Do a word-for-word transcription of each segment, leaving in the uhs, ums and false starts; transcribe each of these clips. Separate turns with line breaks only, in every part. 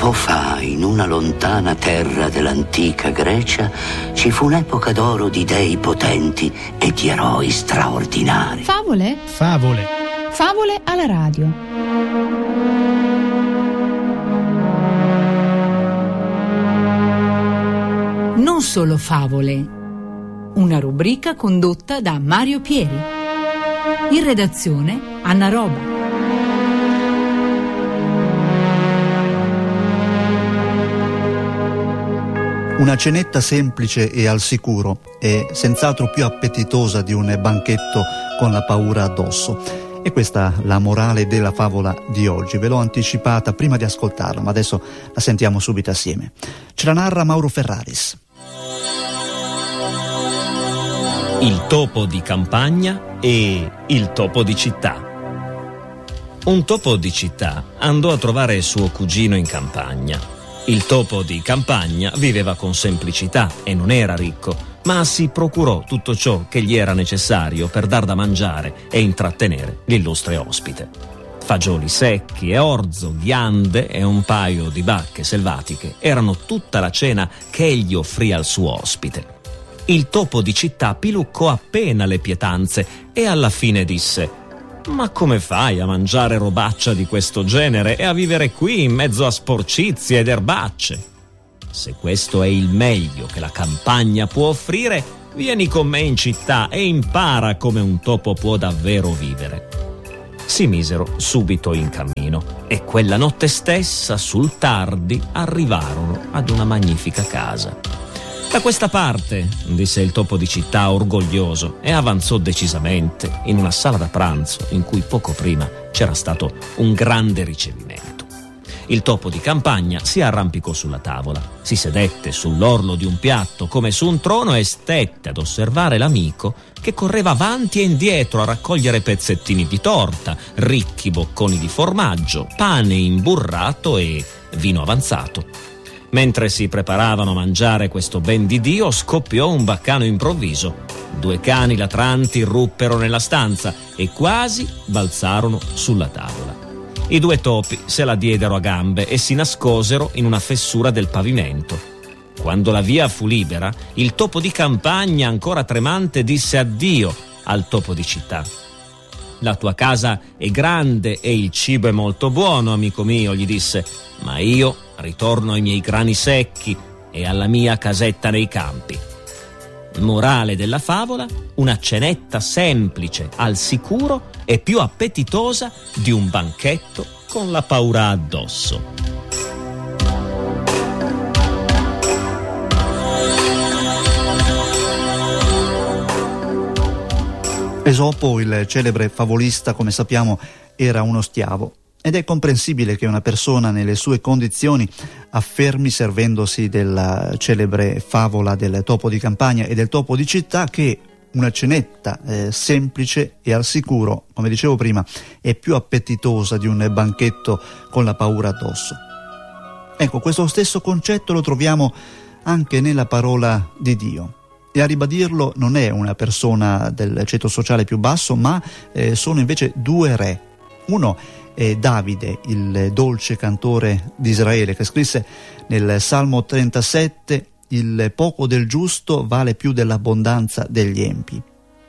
Tempo fa, in una lontana terra dell'antica Grecia, ci fu un'epoca d'oro di dei potenti e di eroi straordinari.
Favole?
Favole.
Favole alla radio. Non solo favole. Una rubrica condotta da Mario Pieri. In redazione Anna Roba.
Una cenetta semplice e al sicuro è senz'altro più appetitosa di un banchetto con la paura addosso. E questa è la morale della favola di oggi. Ve l'ho anticipata prima di ascoltarla, ma adesso la sentiamo subito assieme. Ce la narra Mauro Ferraris.
Il topo di campagna e il topo di città. Un topo di città andò a trovare suo cugino in campagna. Il topo di campagna viveva con semplicità e non era ricco, ma si procurò tutto ciò che gli era necessario per dar da mangiare e intrattenere l'illustre ospite. Fagioli secchi e orzo, ghiande e un paio di bacche selvatiche erano tutta la cena che egli offrì al suo ospite. Il topo di città piluccò appena le pietanze e alla fine disse: «Ma come fai a mangiare robaccia di questo genere e a vivere qui in mezzo a sporcizie ed erbacce? Se questo è il meglio che la campagna può offrire, vieni con me in città e impara come un topo può davvero vivere». Si misero subito in cammino e quella notte stessa, sul tardi, arrivarono ad una magnifica casa. «Da questa parte», disse il topo di città orgoglioso e avanzò decisamente in una sala da pranzo in cui poco prima c'era stato un grande ricevimento. Il topo di campagna si arrampicò sulla tavola, si sedette sull'orlo di un piatto come su un trono e stette ad osservare l'amico che correva avanti e indietro a raccogliere pezzettini di torta, ricchi bocconi di formaggio, pane imburrato e vino avanzato. Mentre si preparavano a mangiare questo ben di Dio, scoppiò un baccano improvviso. Due cani latranti ruppero nella stanza e quasi balzarono sulla tavola. I due topi se la diedero a gambe e si nascosero in una fessura del pavimento. Quando la via fu libera, il topo di campagna, ancora tremante, disse addio al topo di città. «La tua casa è grande e il cibo è molto buono, amico mio», gli disse, «ma io ritorno ai miei grani secchi e alla mia casetta nei campi». Morale della favola: una cenetta semplice, al sicuro e più appetitosa di un banchetto con la paura addosso.
Esopo, il celebre favolista, come sappiamo, era uno schiavo. Ed è comprensibile che una persona nelle sue condizioni affermi, servendosi della celebre favola del topo di campagna e del topo di città, che una cenetta eh, semplice e al sicuro, come dicevo prima, è più appetitosa di un banchetto con la paura addosso. Ecco, questo stesso concetto lo troviamo anche nella parola di Dio. E a ribadirlo non è una persona del ceto sociale più basso, ma eh, sono invece due re. Uno è Davide, il dolce cantore di Israele, che scrisse nel Salmo trentasette: «Il poco del giusto vale più dell'abbondanza degli empi».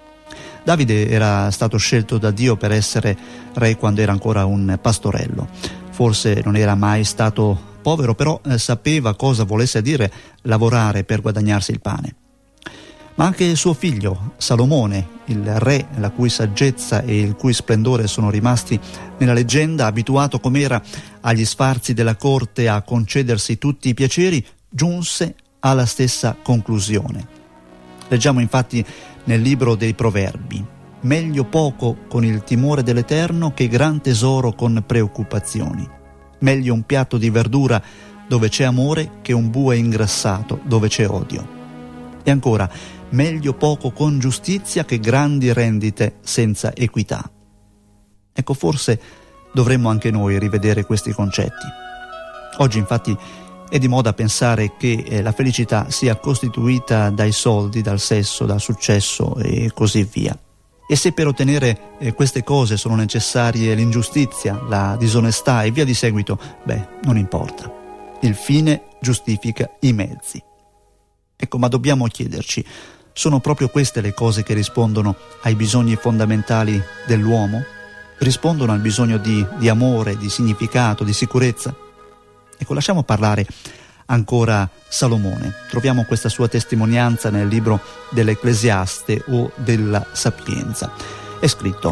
Davide era stato scelto da Dio per essere re quando era ancora un pastorello. Forse non era mai stato povero, però eh, sapeva cosa volesse dire lavorare per guadagnarsi il pane. Ma anche suo figlio Salomone, il re la cui saggezza e il cui splendore sono rimasti nella leggenda, abituato com'era agli sfarzi della corte a concedersi tutti i piaceri, giunse alla stessa conclusione. Leggiamo infatti nel libro dei Proverbi: «Meglio poco con il timore dell'Eterno che gran tesoro con preoccupazioni. Meglio un piatto di verdura dove c'è amore che un bue ingrassato dove c'è odio». E ancora: «Meglio poco con giustizia che grandi rendite senza equità». Ecco, forse dovremmo anche noi rivedere questi concetti. Oggi infatti è di moda pensare che eh, la felicità sia costituita dai soldi, dal sesso, dal successo e così via. E se per ottenere eh, queste cose sono necessarie l'ingiustizia, la disonestà e via di seguito, beh, non importa. Il fine giustifica i mezzi. Ecco, ma dobbiamo chiederci, sono proprio queste le cose che rispondono ai bisogni fondamentali dell'uomo? Rispondono al bisogno di, di amore, di significato, di sicurezza? Ecco, lasciamo parlare ancora Salomone. Troviamo questa sua testimonianza nel libro dell'Ecclesiaste o della Sapienza. È scritto: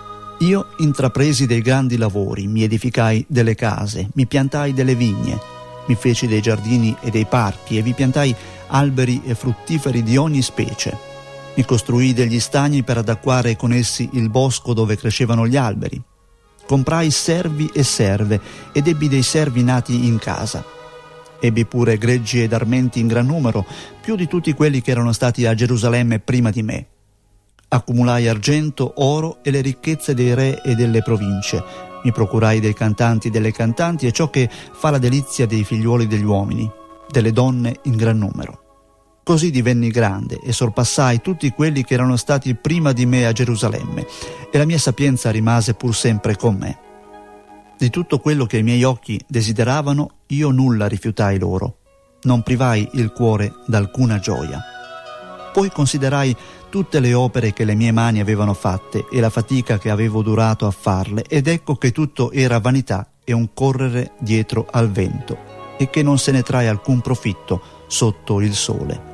io intrapresi dei grandi lavori, mi edificai delle case, mi piantai delle vigne, mi feci dei giardini e dei parchi e vi piantai alberi e fruttiferi di ogni specie. Mi costruii degli stagni per adacquare con essi il bosco dove crescevano gli alberi. Comprai servi e serve ed ebbi dei servi nati in casa. Ebbi pure greggi ed armenti in gran numero, più di tutti quelli che erano stati a Gerusalemme prima di me. Accumulai argento, oro e le ricchezze dei re e delle province. Mi procurai dei cantanti e delle cantanti e ciò che fa la delizia dei figliuoli degli uomini, delle donne in gran numero. Così divenni grande e sorpassai tutti quelli che erano stati prima di me a Gerusalemme, e la mia sapienza rimase pur sempre con me. Di tutto quello che i miei occhi desideravano, io nulla rifiutai loro. Non privai il cuore d'alcuna gioia. Poi considerai tutte le opere che le mie mani avevano fatte e la fatica che avevo durato a farle, ed ecco che tutto era vanità e un correre dietro al vento, e che non se ne trae alcun profitto sotto il sole.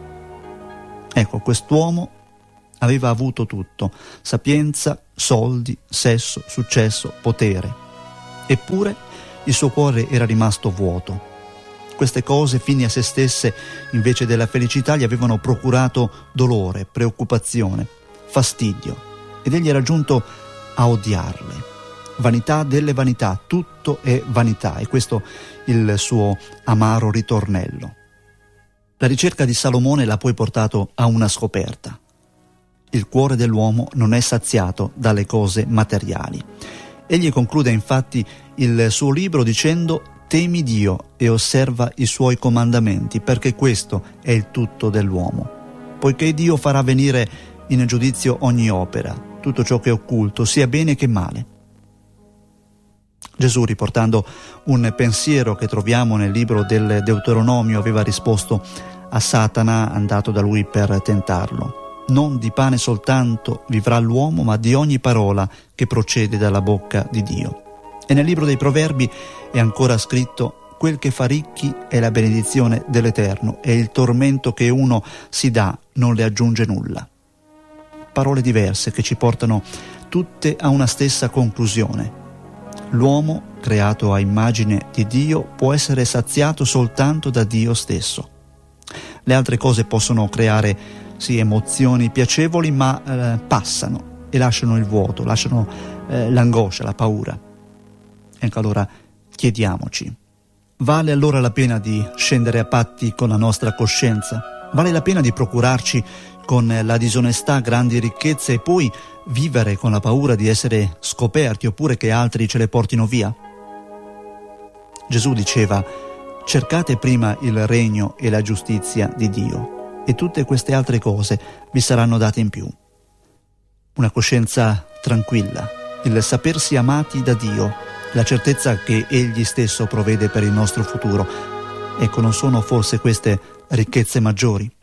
Ecco, quest'uomo aveva avuto tutto: sapienza, soldi, sesso, successo, potere. Eppure il suo cuore era rimasto vuoto. Queste cose, fini a se stesse, invece della felicità, gli avevano procurato dolore, preoccupazione, fastidio, ed egli era giunto a odiarle. Vanità delle vanità, tutto è vanità, e questo il suo amaro ritornello. La ricerca di Salomone l'ha poi portato a una scoperta. Il cuore dell'uomo non è saziato dalle cose materiali. Egli conclude infatti il suo libro dicendo: temi Dio e osserva i suoi comandamenti, perché questo è il tutto dell'uomo. Poiché Dio farà venire in giudizio ogni opera, tutto ciò che è occulto, sia bene che male. Gesù, riportando un pensiero che troviamo nel libro del Deuteronomio, aveva risposto a Satana, andato da lui per tentarlo: non di pane soltanto vivrà l'uomo, ma di ogni parola che procede dalla bocca di Dio. E nel libro dei Proverbi è ancora scritto: quel che fa ricchi è la benedizione dell'Eterno, e il tormento che uno si dà non le aggiunge nulla. Parole diverse che ci portano tutte a una stessa conclusione. L'uomo, creato a immagine di Dio, può essere saziato soltanto da Dio stesso. Le altre cose possono creare, sì, emozioni piacevoli, ma eh, passano e lasciano il vuoto, lasciano eh, l'angoscia, la paura. Ecco, allora chiediamoci: vale allora la pena di scendere a patti con la nostra coscienza? Vale la pena di procurarci con la disonestà grandi ricchezze e poi vivere con la paura di essere scoperti oppure che altri ce le portino via? Gesù diceva: cercate prima il regno e la giustizia di Dio, e tutte queste altre cose vi saranno date in più. Una coscienza tranquilla, il sapersi amati da Dio, la certezza che Egli stesso provvede per il nostro futuro. Ecco, non sono forse queste ricchezze maggiori?